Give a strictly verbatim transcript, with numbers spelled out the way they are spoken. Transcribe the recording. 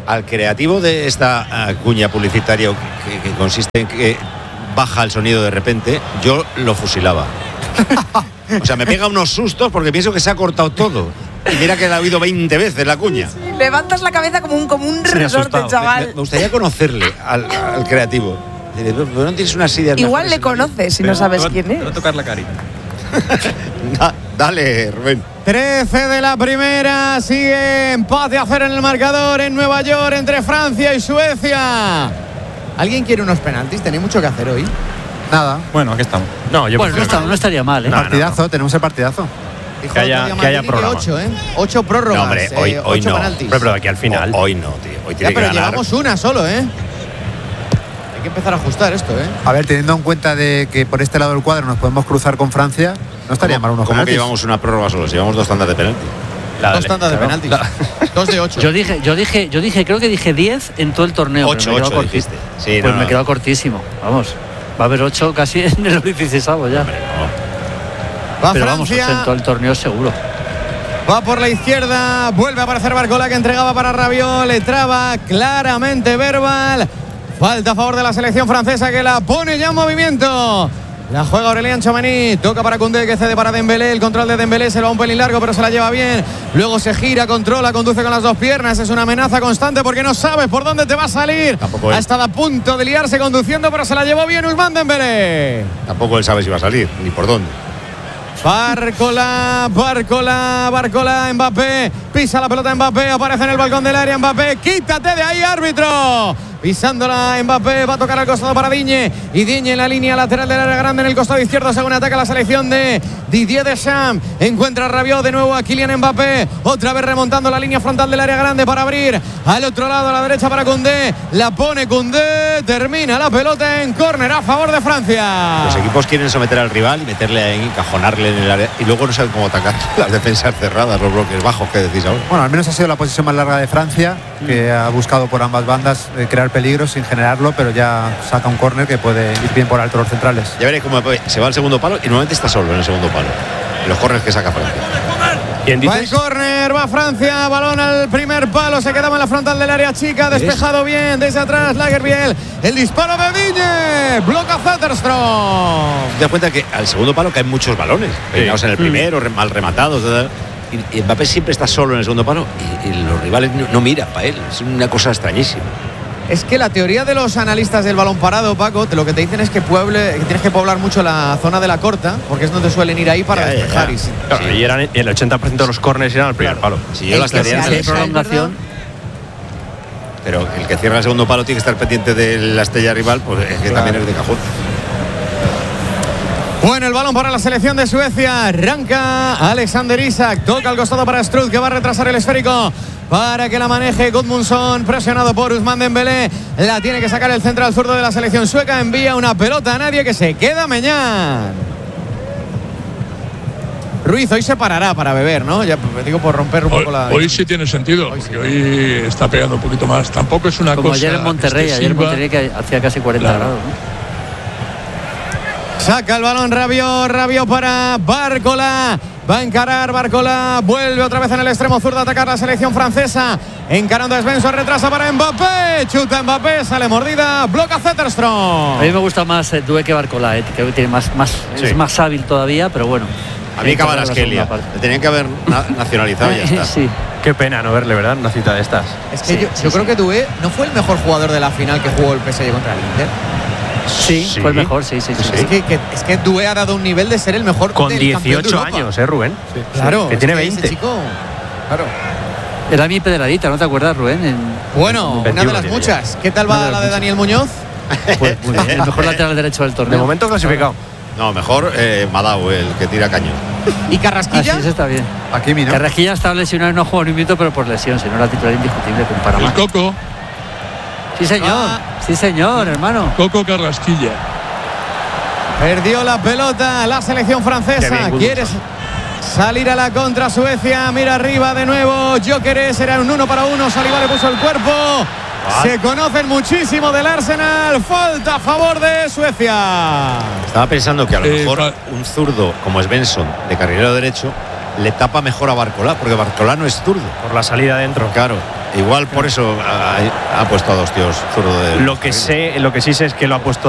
al creativo de esta cuña publicitaria que, que consiste en que baja el sonido de repente, yo lo fusilaba. O sea, me pega unos sustos porque pienso que se ha cortado todo. Y mira que la he oído veinte veces la cuña. Sí, levantas la cabeza como un, como un resorte, chaval. Me, me gustaría conocerle al, al creativo. ¿Pero no tienes unas ideas? Igual le conoces si no sabes va, quién es. Te va a tocar la carita. da, dale, Rubén. trece de la primera, sigue empate a cero en el marcador en Nueva York entre Francia y Suecia. ¿Alguien quiere unos penaltis? ¿Tenéis mucho que hacer hoy? Nada. Bueno, aquí estamos. No, yo bueno, no, está, no estaría mal, ¿eh? No, partidazo, no, no. Tenemos el partidazo. Dijo que haya, que haya programa. Ocho, ¿eh? Ocho prórrogas. No, hombre, hoy, eh, hoy ocho no. penaltis. Pero, pero aquí al final. O, hoy no, tío. Hoy tiene ya, pero que ganar. llevamos una solo, ¿eh? Hay que empezar a ajustar esto, ¿eh? A ver, teniendo en cuenta de que por este lado del cuadro nos podemos cruzar con Francia, no estaría mal unos ¿Cómo penaltis. que llevamos una prórroga solo? Si llevamos dos tandas de penalti. La dos tandas de penaltis. La... Dos de ocho. Yo dije, yo dije, yo dije, creo que dije diez en todo el torneo. Ocho, pero me ocho dijiste. Sí, pues no, me no. quedó cortísimo. Vamos. Va a haber ocho casi en el dieciséisavo ya. Hombre, no. Va pero Francia. vamos, ocho en todo el torneo seguro. Va por la izquierda, vuelve a aparecer Barcola que entregaba para Rabiot, le traba claramente Verbal. Falta a favor de la selección francesa que la pone ya en movimiento. La juega Aurélien Tchouameni, toca para Koundé que cede para Dembélé, el control de Dembélé se lo va un pelín largo pero se la lleva bien, luego se gira, controla, conduce con las dos piernas, es una amenaza constante porque no sabes por dónde te va a salir. Tampoco ha estado a punto de liarse conduciendo pero se la llevó bien Ousmane Dembélé. Tampoco él sabe si va a salir, ni por dónde. Barcola, Barcola, Barcola, Mbappé, pisa la pelota Mbappé, aparece en el balcón del área Mbappé, quítate de ahí árbitro. Pisándola Mbappé, va a tocar al costado para Digne y Digne en la línea lateral del área grande en el costado izquierdo según ataca la selección de Didier Deschamps. Encuentra a Rabiot de nuevo a Kylian Mbappé, otra vez remontando la línea frontal del área grande para abrir al otro lado a la derecha para Koundé, la pone Koundé, termina la pelota en córner a favor de Francia. Los equipos quieren someter al rival y meterle ahí, encajonarle en el área y luego no saben cómo atacar las defensas cerradas, los bloques bajos que decís ahora. Bueno, al menos ha sido la posición más larga de Francia, que ha buscado por ambas bandas eh, crear peligro sin generarlo, pero ya saca un córner que puede ir bien por alto los centrales. Ya veréis cómo se va al segundo palo y normalmente está solo en el segundo palo. En los córners que saca Francia. ¿Quién dice? Va el córner, va Francia, balón al primer palo, se quedaba en la frontal del área chica, despejado bien desde atrás Lagerbiel, el disparo de Digne, bloca Zetterstrom. Te das cuenta que al segundo palo caen muchos balones, pegados en el primero, mm. mal rematados, y, y Mbappé siempre está solo en el segundo palo y, y los rivales no, no miran para él, es una cosa extrañísima. Es que la teoría de los analistas del balón parado, Paco, lo que te dicen es que, pueble, que tienes que poblar mucho la zona de la corta, porque es donde suelen ir ahí para ya, despejar. Ya, ya. Y, claro, sí. Y eran, el ochenta por ciento de los córneres eran al primer claro. palo. Si yo las teorías de prolongación. Pero el que cierra el segundo palo tiene que estar pendiente de la estrella rival, pues es que claro. También es de cajón. Bueno, el balón para la selección de Suecia. Arranca Alexander Isak. Toca al costado para Struth, que va a retrasar el esférico para que la maneje Gudmundsson, presionado por Ousmane Dembélé. La tiene que sacar el central zurdo de la selección sueca. Envía una pelota a nadie que se queda Meñán. Ruiz hoy se parará para beber, ¿no? Ya digo por romper un hoy, poco la... Hoy sí tiene sentido, hoy, porque sí. Hoy está pegando un poquito más. Tampoco es una Como cosa ayer en Monterrey, excesiva. ayer en Monterrey que hacía casi cuarenta claro. grados, ¿no? Saca el balón Rabiot, Rabiot para Barcola. Va a encarar Barcola, vuelve otra vez en el extremo zurdo a atacar la selección francesa. Encarando a Svensson, retrasa para Mbappé. Chuta Mbappé, sale mordida, bloca Zetterstrom. A mí me gusta más eh, Due que Barcola, eh, creo que tiene más, más, sí. es más hábil todavía, pero bueno. A mí Kvaratskhelia, le tenían que haber na nacionalizado y ya está. Sí. Qué pena no verle, ¿verdad? Una cita de estas. Es que sí, yo, sí, yo sí. creo que Due no fue el mejor jugador de la final que jugó el P S G contra el Inter. Sí, sí, fue el mejor, sí, sí, sí. sí. Es, que, que, es que Due ha dado un nivel de ser el mejor con del dieciocho años, ¿eh, Rubén? Sí. Claro. Que tiene es que veinte. Ese chico, claro. Era mi pedradita, ¿no te acuerdas, Rubén? En, bueno, en una de las muchas. ¿Qué tal va la de Daniel Muñoz? Pues muy bien, el mejor lateral derecho del torneo. De momento clasificado. No, mejor eh, Madao, el que tira caño. ¿Y Carrasquilla? Ah, sí, está bien. Aquí ¿no? Carrasquilla estaba lesionado y no ha jugado ni un minuto, pero por lesión, si no era titular indiscutible con Panamá. El Coco. Sí, señor. Ah. Sí, señor, hermano. Coco Carrasquilla. Perdió la pelota la selección francesa. Quiere salir a la contra Suecia. Mira arriba de nuevo. Gyökeres, era un uno para uno. Saliba le puso el cuerpo. What? Se conocen muchísimo del Arsenal. Falta a favor de Suecia. Estaba pensando que a lo eh, mejor un zurdo como Svensson, de carrilero derecho, le tapa mejor a Barcola, porque Barcola no es zurdo. Por la salida adentro. Claro. Igual por eso ha, ha puesto a dos tíos zurdo de. Lo que sé, lo que sí sé es que lo ha puesto